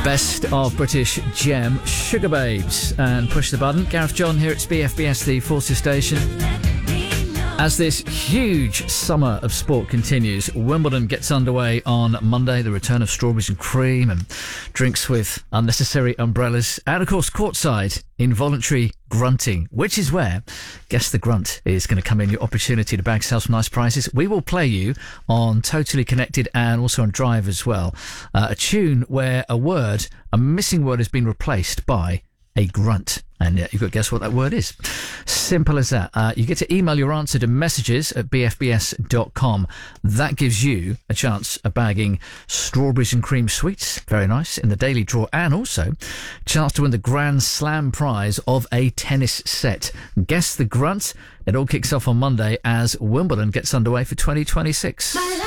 Best of British gem, Sugar Babes, and Push the Button. Gareth John here at BFBS, the Forces Station. As this huge summer of sport continues, Wimbledon gets underway on Monday. The return of strawberries and cream and drinks with unnecessary umbrellas. And of course, courtside, involuntary grunting, which is where Guess the Grunt is going to come in. Your opportunity to bag yourself some nice prizes. We will play you on Totally Connected and also on Drive as well. A tune where a missing word has been replaced by a grunt. And you've got to guess what that word is. Simple as that. You get to email your answer to messages@bfbs.com. That gives you a chance of bagging strawberries and cream sweets. Very nice. In the daily draw. And also a chance to win the Grand Slam prize of a tennis set. Guess the Grunt. It all kicks off on Monday as Wimbledon gets underway for 2026.